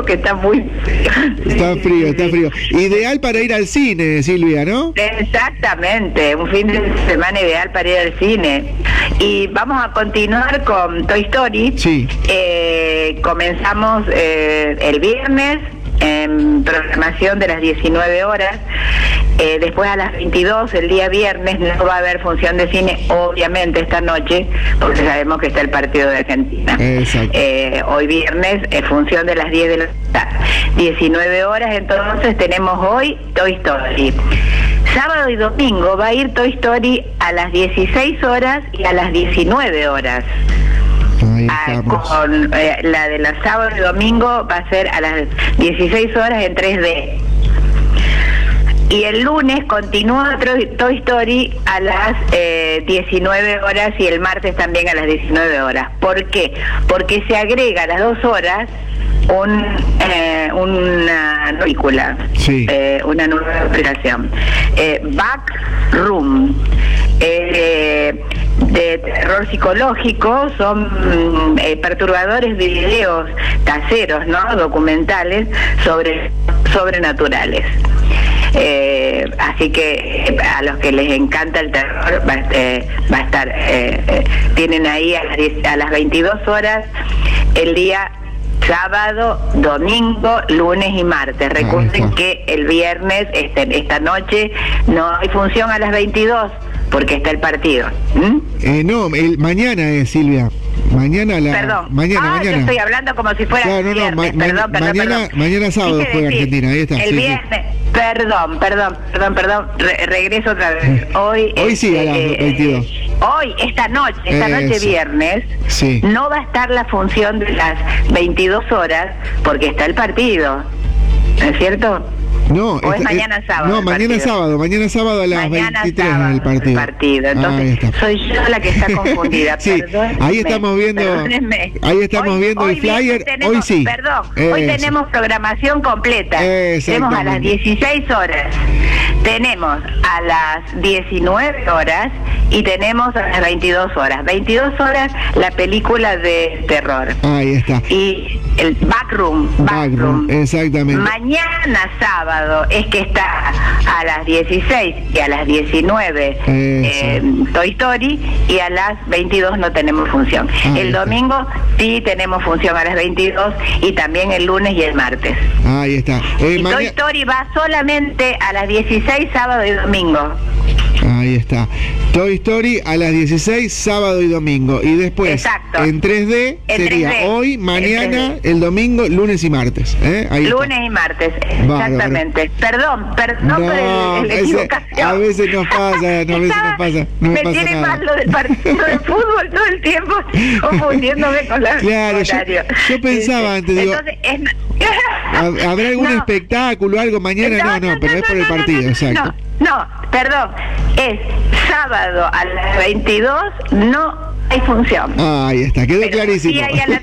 que está muy frío. Está frío. Ideal para ir al cine, Silvia, ¿no? Exactamente, un fin de semana ideal para ir al cine. Y vamos a continuar con Toy Story. Sí. Comenzamos el viernes en programación de las 19 horas. Después a las 22, el día viernes, no va a haber función de cine, obviamente, esta noche, porque sabemos que está el partido de Argentina. Exacto. Hoy viernes, función de las 10 de la tarde. 19 horas, entonces tenemos hoy Toy Story. Sábado y domingo va a ir Toy Story a las 16 horas y a las 19 horas. Con la de la sábado y domingo va a ser a las 16 horas en 3D. Y el lunes continúa Toy Story a las 19 horas y el martes también a las 19 horas. ¿Por qué? Porque se agrega a las 2 horas una película, sí. Una nueva aplicación. Backroom. De terror psicológico, son perturbadores de videos caseros, ¿no? Documentales sobrenaturales. Así que a los que les encanta el terror va a estar, tienen ahí a las 22 horas el día sábado, domingo, lunes y martes. Recuerden que el viernes, esta noche, no hay función a las 22 porque está el partido. Mañana es, Silvia. Mañana mañana. Yo estoy hablando como si fuera viernes. Mañana sábado juega Argentina, ahí está. El viernes. Perdón. Regreso otra vez. Hoy sí, a las 22. Hoy, esta noche viernes, sí. No va a estar la función de las 22 horas porque está el partido. ¿No es cierto? No, ¿O es mañana sábado? No, mañana sábado a las 23 en el partido. Entonces, soy yo la que está confundida. Sí, ahí estamos viendo el flyer. Hoy sí. Hoy tenemos programación completa. Tenemos a las 16 horas, tenemos a las 19 horas y tenemos a las 22 horas. 22 horas la película de terror. Ahí está. Y el Backroom. Exactamente. Mañana sábado es que está a las 16 y a las 19 Toy Story y a las 22 no tenemos función. El domingo sí tenemos función a las 22 y también el lunes y el martes. Ahí está. Y Toy Story va solamente a las 16 sábado y domingo. Ahí está. Toy Story a las 16, sábado y domingo. Y después, exacto, en 3D sería 3D. Hoy, mañana, el domingo, lunes y martes. Ahí lunes está. Y martes, exactamente. Perdón por el equivocación. A veces nos pasa, No me pasa tiene nada. mal lo del partido de fútbol todo el tiempo, confundiéndome con la yo pensaba antes, digo, entonces, ¿habrá algún espectáculo, algo mañana? No, pero es por el partido, exacto. No, perdón, es sábado a las 22, no hay función. Ahí está, quedó clarísimo. Sí, ahí a la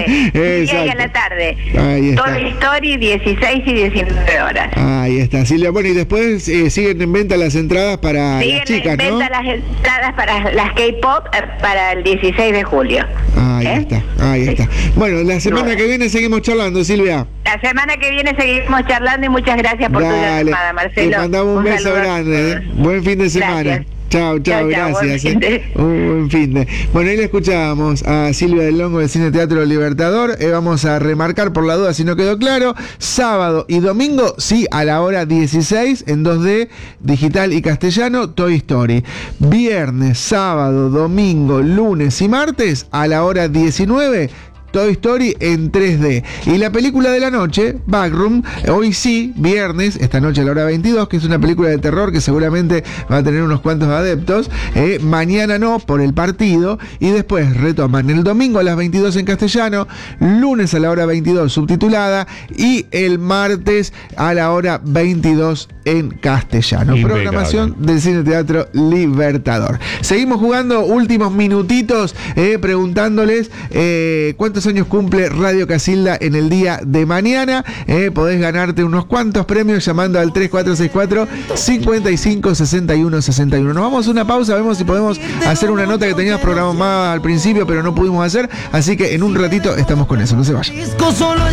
tarde. Ahí está. Toy Story 16 y 19 horas. Ahí está, Silvia. Bueno, y después siguen en venta las entradas para las chicas, ¿no? Siguen en venta las entradas para las K-pop para el 16 de julio. Ahí está. Bueno, la semana que viene seguimos charlando, Silvia. La semana que viene seguimos charlando y muchas gracias por tu llamada, Marcelo. Te mandamos un beso grande. Buen fin de semana. Gracias. Chao, gracias. Un buen fin de. Bueno, ahí le escuchábamos a Silvia del Longo del Cine Teatro Libertador. Vamos a remarcar por la duda si no quedó claro. Sábado y domingo, sí, a la hora 16 en 2D, digital y castellano, Toy Story. Viernes, sábado, domingo, lunes y martes a la hora 19. Toy Story en 3D. Y la película de la noche, Backroom, hoy sí, viernes, esta noche a la hora 22, que es una película de terror que seguramente va a tener unos cuantos adeptos. Mañana no, por el partido. Y después retoman el domingo a las 22 en castellano, lunes a la hora 22 subtitulada y el martes a la hora 22 en castellano. Impecable. Programación del Cine Teatro Libertador. Seguimos jugando últimos minutitos, preguntándoles cuántos años cumple Radio Casilda en el día de mañana. Podés ganarte unos cuantos premios llamando al 3464 55 61 61. Nos vamos a una pausa, vemos si podemos hacer una nota que teníamos programada al principio, pero no pudimos hacer. Así que en un ratito estamos con eso. No se vayan.